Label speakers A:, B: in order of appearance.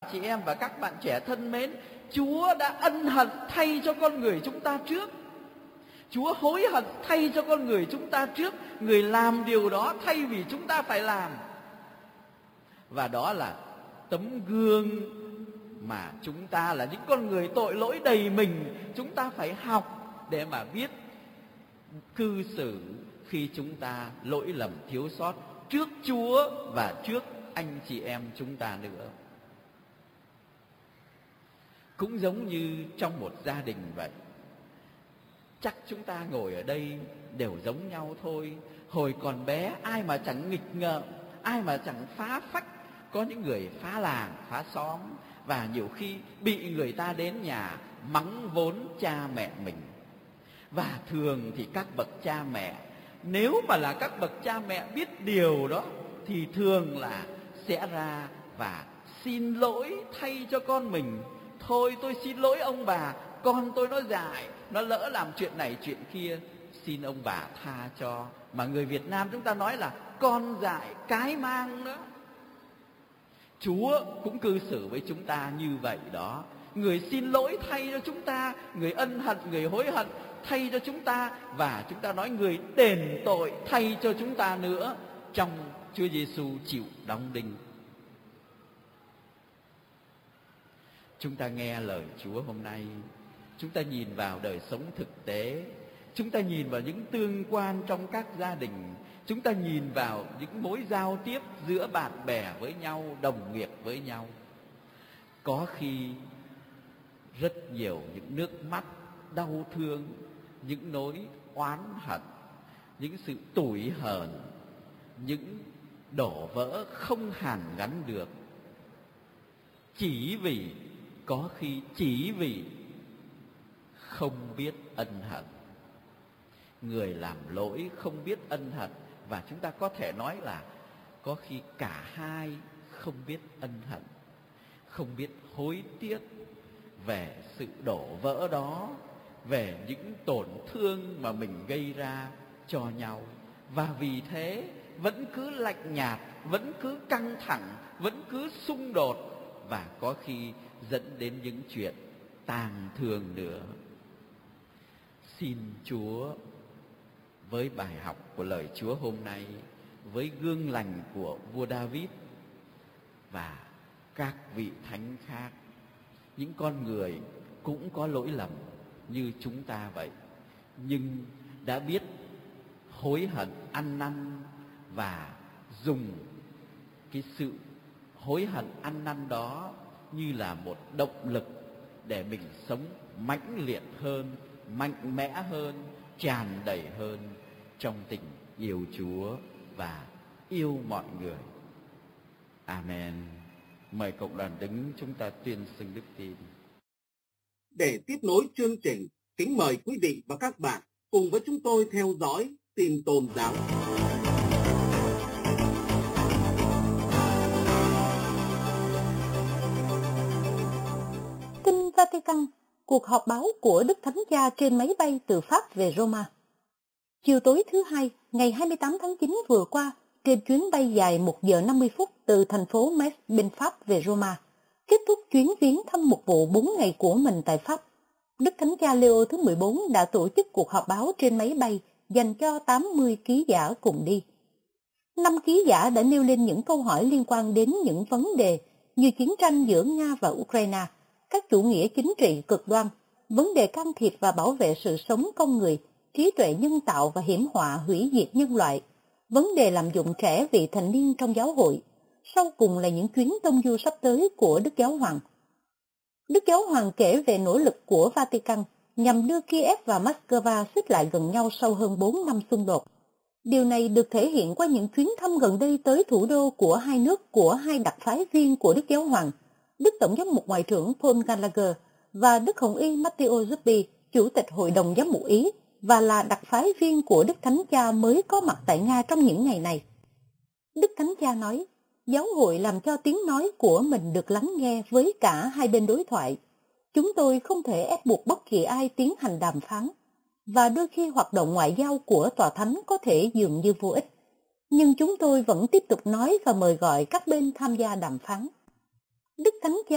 A: Chị em và các bạn trẻ thân mến, Chúa đã ân hận thay cho con người chúng ta trước. Chúa hối hận thay cho con người chúng ta trước. Người làm điều đó thay vì chúng ta phải làm. Và đó là tấm gương mà chúng ta là những con người tội lỗi đầy mình, chúng ta phải học để mà biết cư xử khi chúng ta lỗi lầm thiếu sót trước Chúa và trước anh chị em chúng ta nữa. Cũng giống như trong một gia đình vậy. Chắc chúng ta ngồi ở đây đều giống nhau thôi. Hồi còn bé ai mà chẳng nghịch ngợm, ai mà chẳng phá phách. Có những người phá làng, phá xóm, và nhiều khi bị người ta đến nhà mắng vốn cha mẹ mình. Và thường thì các bậc cha mẹ, nếu mà là các bậc cha mẹ biết điều đó, thì thường là sẽ ra và xin lỗi thay cho con mình. Thôi tôi xin lỗi ông bà, con tôi nó dại, nó lỡ làm chuyện này chuyện kia, xin ông bà tha cho. Mà người Việt Nam chúng ta nói là con dại cái mang đó. Chúa cũng cư xử với chúng ta như vậy đó. Người xin lỗi thay cho chúng ta, người ân hận, người hối hận thay cho chúng ta, và chúng ta nói người đền tội thay cho chúng ta nữa trong Chúa Giêsu chịu đóng đinh. Chúng ta nghe lời Chúa hôm nay, chúng ta nhìn vào đời sống thực tế, chúng ta nhìn vào những tương quan trong các gia đình, chúng ta nhìn vào những mối giao tiếp giữa bạn bè với nhau, đồng nghiệp với nhau. Có khi rất nhiều những nước mắt đau thương, những nỗi oán hận, những sự tủi hờn, những đổ vỡ không hàn gắn được. Có khi chỉ vì không biết ân hận. Người làm lỗi không biết ân hận, và chúng ta có thể nói là có khi cả hai không biết ân hận, không biết hối tiếc về sự đổ vỡ đó, về những tổn thương mà mình gây ra cho nhau. Và vì thế vẫn cứ lạnh nhạt, vẫn cứ căng thẳng, vẫn cứ xung đột, và có khi dẫn đến những chuyện tang thương nữa. Xin Chúa, với bài học của lời Chúa hôm nay, với gương lành của vua David và các vị thánh khác, những con người cũng có lỗi lầm như chúng ta vậy, nhưng đã biết hối hận ăn năn và dùng cái sự hối hận ăn năn đó như là một động lực để mình sống mãnh liệt hơn, mạnh mẽ hơn, tràn đầy hơn trong tình yêu Chúa và yêu mọi người. Amen. Mời cộng đoàn đứng, chúng ta tuyên xưng đức tin.
B: Để tiếp nối chương trình, kính mời quý vị và các bạn cùng với chúng tôi theo dõi tin tôn giáo.
C: Kinh Vatican, cuộc họp báo của Đức Thánh Cha trên máy bay từ Pháp về Roma. Chiều tối thứ Hai, ngày 28 tháng 9 vừa qua, trên chuyến bay dài 1 giờ 50 phút từ thành phố Metz bên Pháp về Roma, kết thúc chuyến viếng thăm mục vụ 4 ngày của mình tại Pháp, Đức Thánh Cha Leo thứ 14 đã tổ chức cuộc họp báo trên máy bay dành cho 80 ký giả cùng đi. 5 ký giả đã nêu lên những câu hỏi liên quan đến những vấn đề như chiến tranh giữa Nga và Ukraine, các chủ nghĩa chính trị cực đoan, vấn đề can thiệp và bảo vệ sự sống con người, trí tuệ nhân tạo và hiểm họa hủy diệt nhân loại, vấn đề lạm dụng trẻ vị thành niên trong giáo hội, sau cùng là những chuyến tông du sắp tới của Đức Giáo Hoàng. Đức Giáo Hoàng kể về nỗ lực của Vatican nhằm đưa Kiev và Moscow xích lại gần nhau sau hơn 4 năm xung đột. Điều này được thể hiện qua những chuyến thăm gần đây tới thủ đô của hai nước của hai đặc phái viên của Đức Giáo Hoàng, Đức Tổng giám mục Ngoại trưởng Paul Gallagher và Đức Hồng y Matteo Zuppi, Chủ tịch Hội đồng Giám mục Ý, và là đặc phái viên của Đức Thánh Cha mới có mặt tại Nga trong những ngày này. Đức Thánh Cha nói, giáo hội làm cho tiếng nói của mình được lắng nghe với cả hai bên đối thoại. Chúng tôi không thể ép buộc bất kỳ ai tiến hành đàm phán, và đôi khi hoạt động ngoại giao của tòa thánh có thể dường như vô ích. Nhưng chúng tôi vẫn tiếp tục nói và mời gọi các bên tham gia đàm phán. Đức Thánh Cha